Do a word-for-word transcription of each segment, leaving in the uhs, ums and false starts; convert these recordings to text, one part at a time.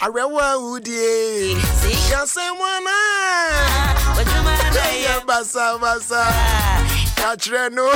Arewa Udi. Yasemwana. Basa basa. Katreno.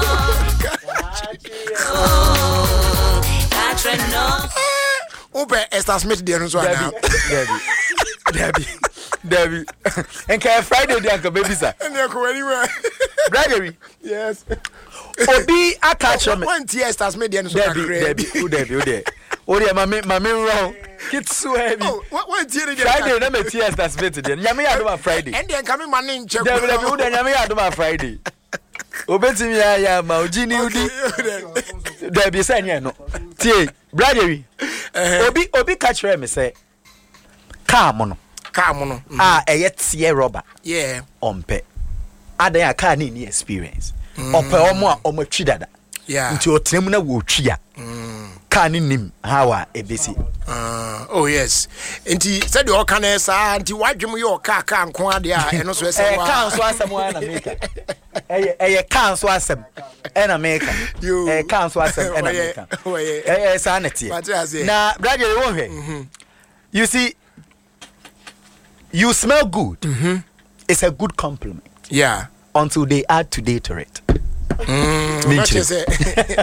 Katreno. Ope Esther Smith there so now. Debbie. Debbie. Debbie. And can Friday dey uncle baby sir. And you go anywhere. Brother. Yes. Obi I catch me. One T Esther Smith there so Debbie. Debbie. Who Debbie? Who there? Oh there my my me wrong. It's so heavy. Oh, what T there? Friday na me T Esther Smith there. Nyame ya do ma Friday. And then come man in check. Debbie Debbie who there nyame ya do ma Friday. Obetimi ya ya ma ojini udi. Debbie say nya no. Tie, brother. Obi obi catch me say car mo no. Car mo no. Ah, eye tie rubber. Yeah. Ompe. Adan a car ni ni experience. Ope omo a omo twi dada. Yeah. Nti otrem na wo twi a. Car ni nim how a ebesi. Uh, oh yes. Nti said you can say nti wadwem your car car nko ade a eno so say wa. Eh car so asem wa na make. Eh eh car so asem. E na make. Eh car so asem e na make. Eh eh sa na tie. Na brother you won here. You see you smell good. Mm-hmm. It's a good compliment. Yeah. Until they add today to it. Mm, what you say?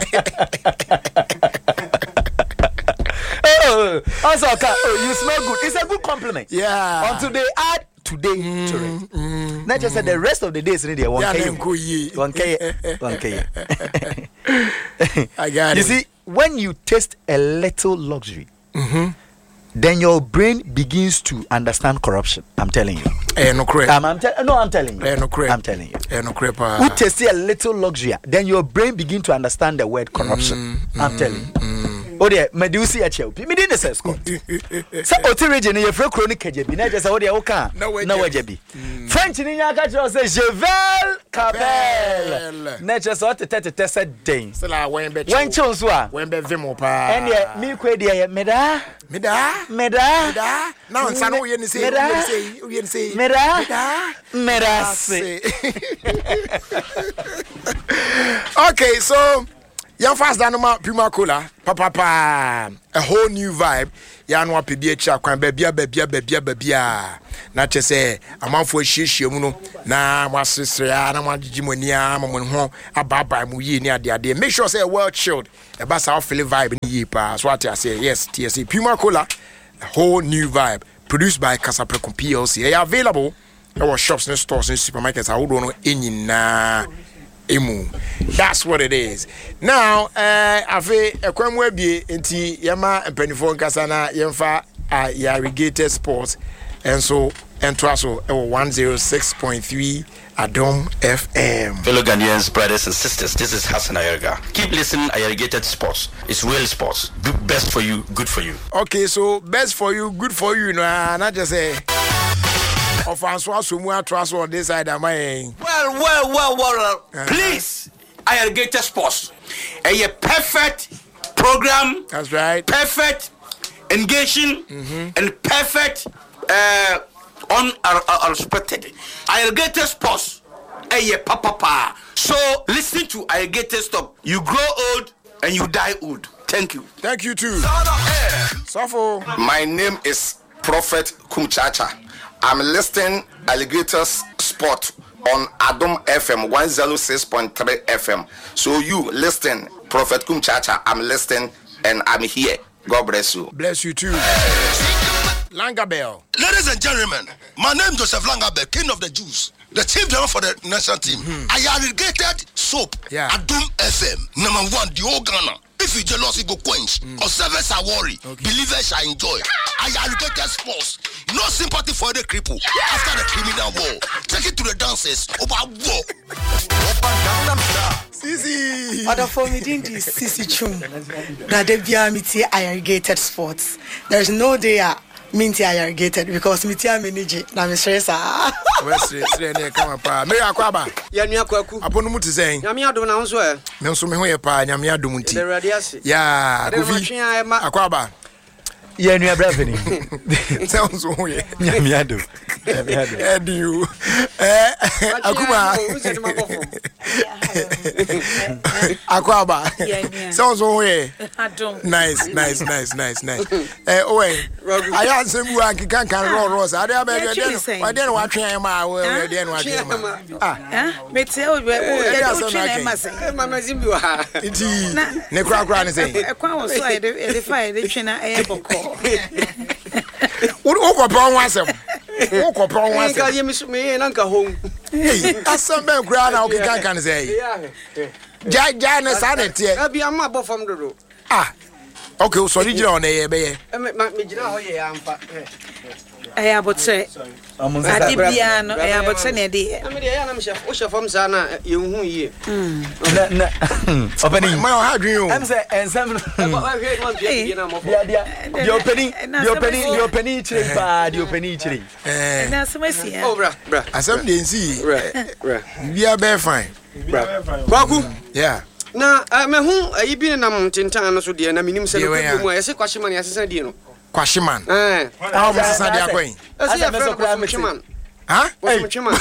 oh, also, oh, you smell good. It's a good compliment. Yeah. Until they add today mm, to it. Mm, Not just mm. the rest of the days in there. One K. One K. One K. I got you it. You see, when you taste a little luxury, mm-hmm. then your brain begins to understand corruption. I'm telling you. Eh, no crap. I'm, I'm te- no, I'm telling you. Eh, no crap. I'm telling you. Eh, no crap. Uh. Who taste a little luxury, then your brain begins to understand the word corruption. Mm, I'm mm, telling you. Mm. Oh dear, Medusi a chel. Me didn't say Scott. So Oti region you free chronic kejebi. Na just say oh dear oka. No wajebi. French ni nya catch say Jevel Capel. Na just what tete tete said day. Still a when be. When chon so a. When be vimo pa. And yeah, me kwe dia meda. Meda. Meda. Meda. Now nsa no ye ni say. Meda. Ye ni say. Meda. Meda. Meda. Okay, so young fast Danoma Puma Cola, papa pa, a whole new vibe. Yanwa pibia cha kwan bebia bebia bebia bebia. Na che say amanfo hihie mu no na wasesre ya na magigimoni a mamon ho ababa mu yi ni ade ade. Make sure say well chilled. E ba sa feel vibe ni yi pa. So what I say yes, T S C Puma Cola, a whole new vibe produced by Casaprecon P L C. They are available at our shops and stores and supermarkets. I would know any na Emu. That's what it is. Now, uh, afe ekwemwe bi enti yama mpanifo nkasa na yemfa uh, irrigated sports and so entraso e one oh six point three Adom F M. Fellow Ghanaians, brothers and sisters, this is Hassan Ayerga. Keep listening. Irrigated sports. It's real sports. Do best for you, good for you. Okay, so best for you, good for you. No, not just say. Of Francois Sumua trust on this side of my. Well, well, well, well. Uh-huh. Please, Irrigated Sports, a perfect program. That's right. Perfect engaging mm-hmm. and perfect uh, unexpected. Irrigated Sports, a papa pa. So listen to Irrigated Stop. You grow old and you die old. Thank you. Thank you too. Safo. My name is Prophet Kumchacha. I'm listening Alligators Sport on Adom F M one oh six point three F M. So you listen, Prophet Kumchacha, I'm listening and I'm here. God bless you. Bless you too. Langabell. Ladies and gentlemen, my name is Joseph Langabell, King of the Jews, the chief driver for the national team. Mm-hmm. I irrigated soap. Yeah. Adom F M, number one, the whole Ghana. If you jealous, you go quench. Mm. Observers are worried. Okay. Believers shall enjoy. I irrigated sports. No sympathy for the cripple. After the criminal war, take it to the dancers. About war. Sisi. Other for me, didn't you, Sisi Chum? That they be a meeting irrigated sports. There's no day. Minti irrigated because miti amenije na me stress ah wesre sre ne kama pa me akwaba ya nua kwaku abonu muti sen nyame adom na nso e me nso me ho ye pa nyame adom nti de radiase ya kofi akwaba Yeah, you are brave. Sounds so yeah. Yamiado. Eddie, you. Eh, Akuma. Akwaba. Sounds so yeah. Nice, nice, nice, nice, nice. Eh, oh, I answer you. I can't can roll rose. I don't know. I don't watch him. I will. I don't watch him. Ah, me tell you, Mama Zimbua. it's Necra Grand saying. I can't say the fire, the China air. What upon was him? Walk upon was Uncle, you miss me and Uncle home. Hey, that's some man ground out. You can't say. Janus, I didn't tell. I'll be a map from the road. Ah, okay, so did you on a bay? I have but say, I did piano, I have but say, dear. I mean, I am chef, Usha from Sana, you who ye. Opening my how do you? I'm saying, and some your penny, your penny, your penny tree, bad, your penny tree. And that's my see. Oh, bruh, I some didn't see. We are very fine. Baku, yeah. Now, I'm a who I been in a mountain town, so dear, and I mean, himself, I say, Quashiman, as I said, Kwashiman. Eh. How much is that going? I see a friend of Quashiman. Huh? Quashiman.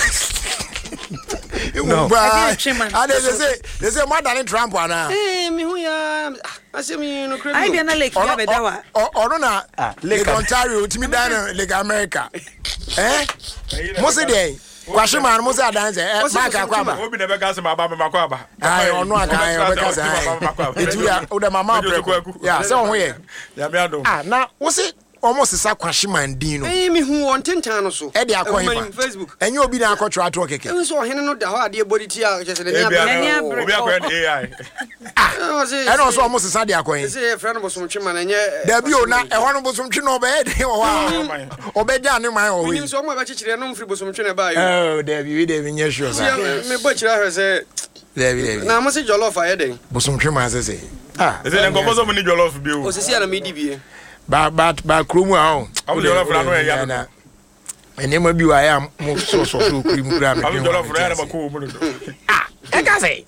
No. I they say they say more than Trump one. Eh, me who ya? I say me no credit. I be na Lake Yabedawa. Or no Lake Ontario to me down Lake America. Eh? Most day. Kwashiman most are dance eh Mark Akwaba. Obi never gas my baba makwaba. I ono aka e because I. It we the mama preko. Yeah, so we. Ya me adom. Ah, na what's it? Almost is a Kwashiman Dino. Eh, me who on ten town so. E dey akwa Facebook. And you obi na akotwa to keke. We so hen no da ho ade body tia just the Obi akwa A I. Ah, and also almost is ade akwa. Say friend of some chima na nye. There be o na e ho no bosom twi no be dey o wa. Obeja ne man o we. We so mo ba chikire no mfiri bosom twi na ba yo. Oh, there be we dey be nye sure. Me bo chira he say there be there. Na mo se jollof aye den. Bosom twi man say say. Ah. Is it go bosom ni jollof bi o. O se sia na me di bi. Ba ba ba kromu a o. Awu jollof na no e ya no. Enema bi wa ya mo so so so krimu kra me. Awu jollof na ya ba ko mo no. Ah, e ka say.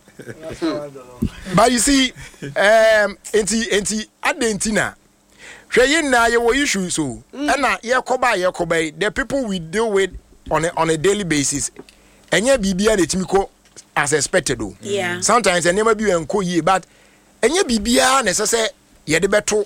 But you see, um, enti enti adentina. Hwe yin na ye wo issue so. E na ye koba ye koba the people we deal with on a, on a daily basis. Enye bibia de timiko as expected o. Yeah. Sometimes enema bi enko yi but enye bibia na sese ye de beto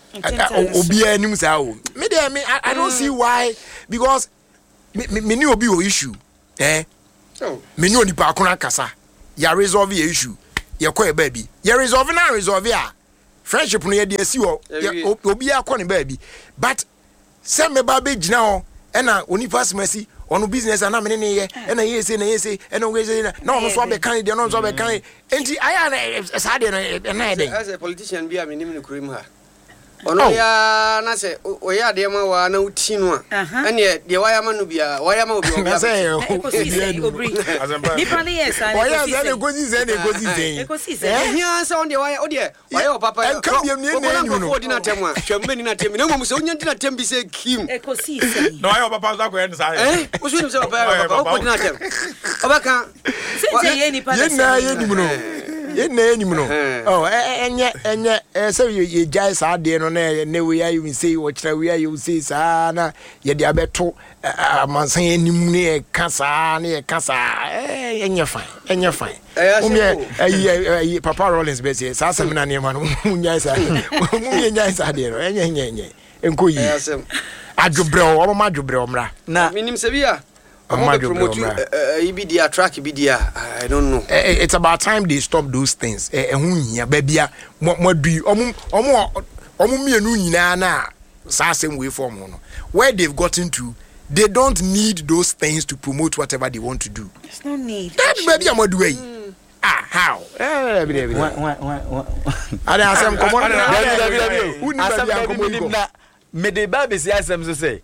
obi anim sa o. Me dey me I, I don't see why because me me ni obi o issue. Eh? Oh. Me ni onipa akona kasa. Ya resolve your issue. Ya kwa baby. Ya resolve na resolve ya. Friendship no ya dey si o. Obi akọ ne baby. But say me ba be gina ho. E na onipa smasi ono business na me ne ye. E na ye say na ye say. E na we say na ono so be kan dey no so be kan. Enti aya na sa dey no na dey. As a politician bi a me nim no kurim ha. Ono ya na se o ya de ma wa na uti no a. Ene de wa ya ma no bia, wa ya ma obi obi. Say o. Obri. Nipa yes and o ya say na gozi say na gozi say. Ekosi say. Eh hia say on de wa ya o de wa ya o papa. En kam biem ni na ni no. O di na tem a. Twam ni na tem. Na ngom se onya di na tem bi say kim. Ekosi say. No ya o papa za ko en sa. Eh, o so ni say papa ya papa. O di na tem. Obaka. Say ye nipa say. Ye na ye ni mu no. Ye na ye ni mu no. Oh, enye enye eh say ye jai sa de no na ne we ya you say wo kira we ya you say sa na ye de abeto amansan enim ne e kasa ne e kasa eh enye fine enye fine um ye papa Rollins be say sa asem na ne ma no munya sa munya nya sa de no enye enye enye enko yi adwobre o ma adwobre o mra na minim se bia I'm promote E B D track B D I don't know. It's about time they stop those things. Eh eh baby a mo do omo omo omo mienu nyina na sa same way form no. Where they've gotten to, they don't need those things to promote whatever they want to do. There's no need. That baby am do way. Ah how? Eh baby baby. What what what. Ada asem komo. Baby baby. Uni baby am na me the baby say asem so say.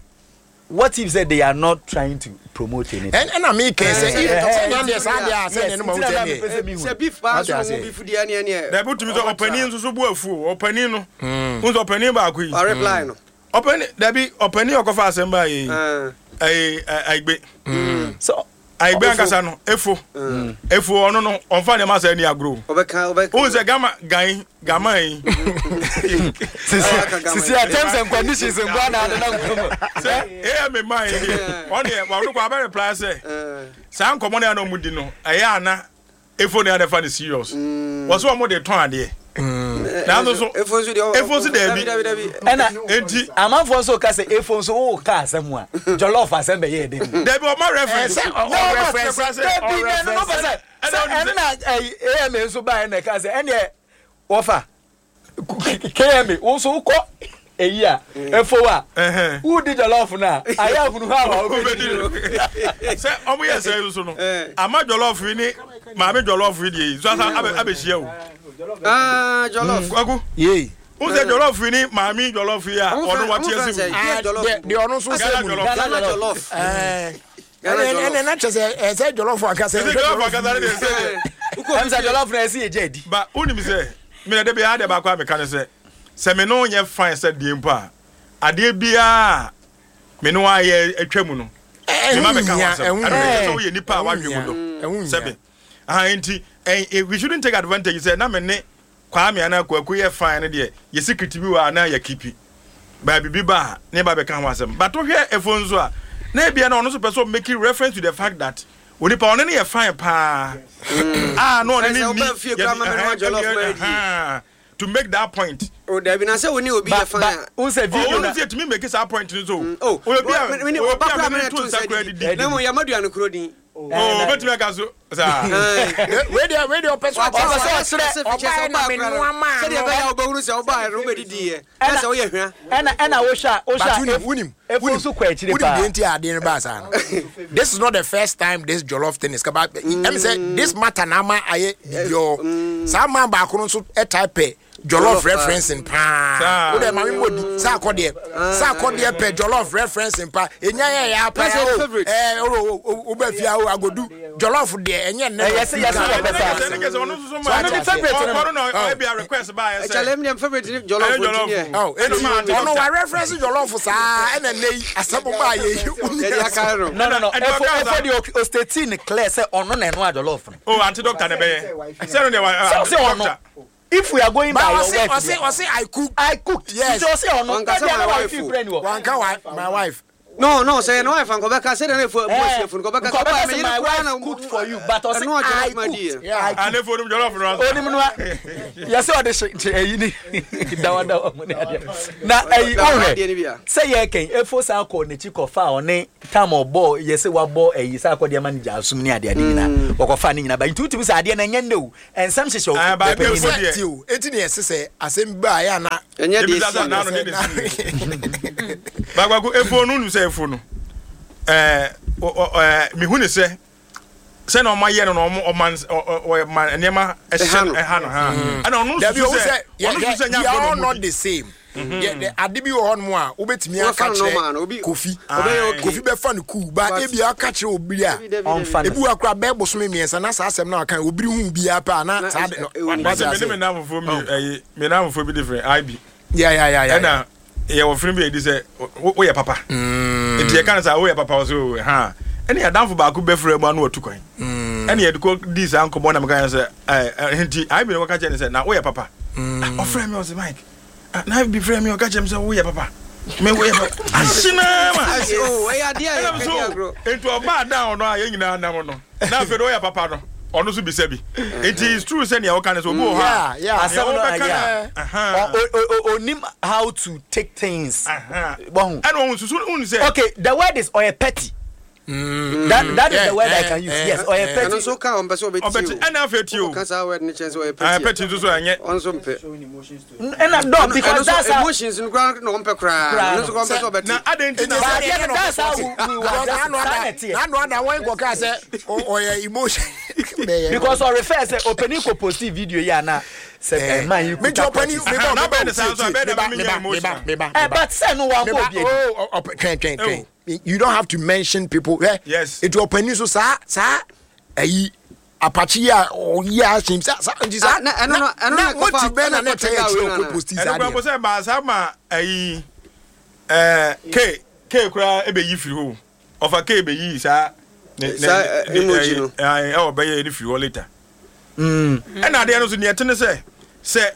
What if said they are not trying to promote anything? And and I make say if Sunday say no mo tell me. Say beef pass no beef dia ne ne. They put me to opening so so bu afu. Opening no. Who's opening ba ko yi? I reply no. Opening there be opening okofa asem ba yi. Eh eh agbe. So agbe ankasa no efo. Efo ono no onfa ne ma say ni agro. Obeka obeka. Who say gama gan gama yi. Sisi terms and conditions and go na na nkomo. Say eh me mind on here wa no kwa very plan say. Say nkomo na no mudi no. Eh ana efo na fa the serious. Was one more dey ton ade. Na so so efo so dey efo so dey bi. Ena enti amanfo so ka say efo so o ka asem a. Jollof asem be ye dey. Dey be o ma reference. O reference. Dey bi no person. Ena eh em so ba na ka say ene offer K M also ko eyi a efo a who did jollof na aya funu ha wa obedi say omo yes say so no ama jollof ni ma me jollof ni so asa abehia o ah jollof kwagu ye who say jollof ni ma me jollof ya ono what yes the ono so say jollof eh ene na chese eh say jollof aka say jollof aka say em say jollof na say ejedi ba unim say me de be ade ba kwa me kan say se me no nye fine say die mpa ade bia me no aye atwamu no me ma me kan wa say ade so ye nipa wa dwemu do sebe ah enti we shouldn't take advantage say na me ne kwa me ana kwa ku ye fine de ye secret bi wa na ya kipi ba bibi ba ne ba be kan wa sem but to hwe efonzo a na bia na ono so person making reference to the fact that we pa on any fine pa ah no on any to make that point oh there be na say we ni obi fine who say video na say to me make that point so oh we be we ni oba pra me to say na mo ya madua no krodin oh but me ka so sa we dey we dey person o so sere oba na me no ama say dey be ya oba huru say oba ro be didi ye say o ye hwa ena ena wo sha wo sha unim efo so kwa chire pa unim enti ade ne ba sa no this is not the first time this jollof thing is about let me say this matter na ma aye your some man ba ko so e type jollof referencing pa wo dey ma me modi sa akode sa akode pe jollof referencing pa enya ya ya pa eh o ba fia o agodu jollof de enye ne yes yes so no so ma no favorite no no be a request ba say chalem dem favorite jollof oh no wa reference jollof sa ena nei asabo ba ye no no no efo de o state clear say ono na no jollof oh anti doctor ne be say no dey if we are going by your wife I say I say I cook I cooked yes so say ono my wife one can wife my wife no no say no wife anko beka say na for boss for ko beka say my wife cooked for you but I say I cooked yeah and if for them jollof no onim no ya say o de eyi ni dawa dawa mo na eyi o say ye ken efo sa ko ne chi ko fa oni time obo ye say wa bo eyi sa ko de manager asum ni ade ade nyina wo ko fa ni nyina ba ntutu sa ade na nya ndew ensam hyehyɛ o ba be eti o eti ne yesese asem ba ya na nya de ba gwa ko efo no nu say efo no eh mi hu ne say say no ma ye no o man o man enema ehano ha and onu so say onu so say nya are not the same yeah the adibi wo hon mo a obetimi aka kire kofi kofi be fa no ku ba e bia aka kire obiri a ebu akura be boso me miensa na sa asem na aka obiri hu bia pa na sa de no me me na fo mi eh me na fo bi different I be yeah yeah yeah yeah na ye wo frem be di say wo ye papa enti ye kan say wo ye papa so ha ene ya danfo ba ku be frem anu otukwan ene ye ko di say anko bona me kan say eh enti I be no ka kire say na wo ye papa o frem me o say Mike na be frame me o ka chem say wo ye papa me wo ye papa asina ma oh we are there bro into oba down no aye nyina nam no na fe do ye papa no ono so bi se bi it is true say na o kan say obo ho yeah yeah asem no yeah onim how to take things bon and won susu un say okay the word is oye petty. Mm. That that yeah, is the word yeah, I can use. Yeah, yes, or a petty. And so can on person petty. And I feel you. Can say word ni chance or a petty. I petty so anye. On some pe. And I don't because that's emotions in ground no on pe cry. No so come person petty. Na identity. That's how we we na no na one go can say or emotion. Because or refer say opening ko post video ya na say man you me drop any me na be the sound so be the emotion. Eh but say no one go be. Oh train train train. You don't have to mention people. Eh? Yes. It will open you so sa sa eh Apache ya o ya him sa sa nji sa na na na what you ben na tell you ko post is that. E say ba sa ma eh eh K K kura e be yi firi ho. Ofa K be yi sa sa emoji no. Eh e o be yi ni firi ho later. Mm. E na de no so ne tene say say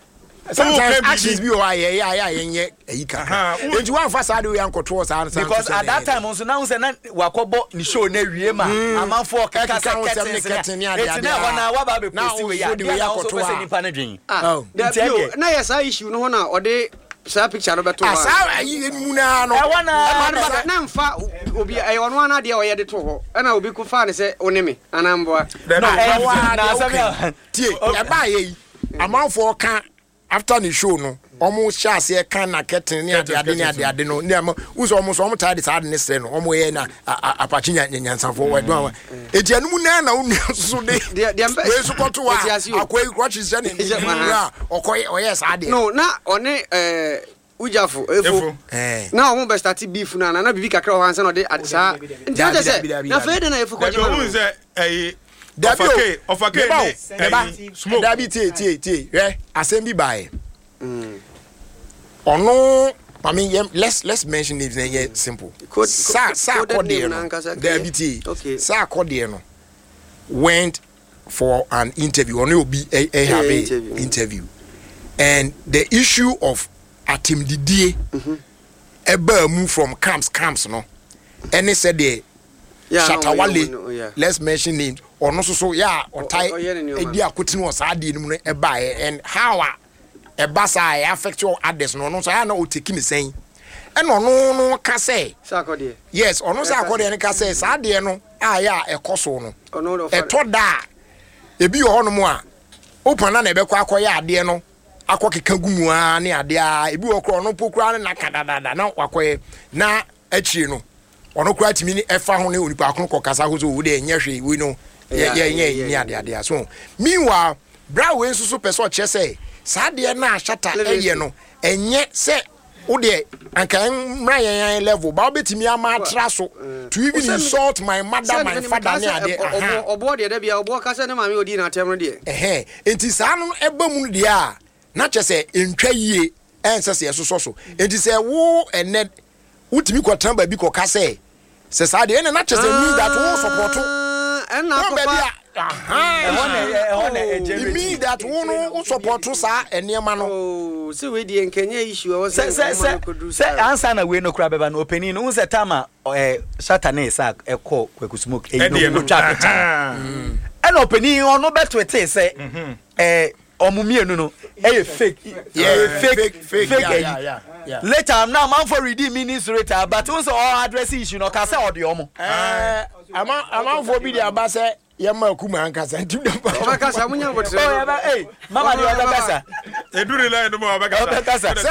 sometimes actions be why yeah yeah yeah you can and you want fast how we anko to us because at that time also now say na wakobo ni show na wie ma amanfo kaka keten ya it's na wana wa ba be post we ya na also person nipa na dwen ah na yes issue no na ode sa picture no beto asa ayi mu na no e wana na mfa obi e wono ana de o ye de to ho na obi ku fa ne se onemi anamboa no na asa tie e ba ye amanfo ka after the show no almost chance e kan na keten ni ade ade ni ade ade no ni am uso almost almost tired sad ne sre no omo ye na apachi nyansanfo we do eti anu na na unu so de we support wa akwai kwachi se ne na okoy oyes ade no na one eh ujafo efo na omo be start beef na na bibi kakra ho hanse no de sa nti se na fe de na efo kwaji no se eh Ofake, ofake ni smoke. Dabi tie tie tie, eh? Assembly by. Mm. Oh no, I mean, let's let's mention it in simple. Sa sa Cordiano. Dabi tie. Okay. Sa Cordiano went for an interview. Only will be a, a have a interview, and the issue of Atim Didier, eba move from camps camps no, and they said the Shatawale. Let's mention it. Or no so yeah or tie a dear cutting was adding a buy and how a bass I affect your address no no so I know taking me saying and no no no can say yes or no sakodi and can say sadie no ah yeah a coso no a toda a be your more open and a bequa akoya dear no akwaki kangumu ani adia ebi okro no pokura na kadada na wakwe na achi no ono kura timi ni efa ho ne onipa akon kasa ho so wo de nyehwe we no yeah yeah yeah ni ade ade so meanwhile bra we nso so person che say saade na ashata eye no enye se wo de anka mra yan level ba obetimi ama atra so to even insult my mother my father ne ade aha obo de da bia obo kasa ne mame odi na atem de eh enti sa no eba mu de a na che say entwa yie ense se so so enti se wo ene utimi kwatran ba bi ko kasa se saade ene na che say mean that wo support and na aha e mean that wo support sa enema no oh see we di enkenye issue o say say say answer na we no kura beba no opening no say tama eh satane sa ekọ kwekusumo e no twa peta and opening ono beto ete say eh omumienu no eh fake yeah fake fake yeah yeah yeah later now man for redeem meanings later but also all address issue no ka say odi omo eh ama ama for bi dia ba say yema akuma ankasa ntu dem ba obakasa munya botre oh ya ba eh mama di obakasa eduri line no mo obakasa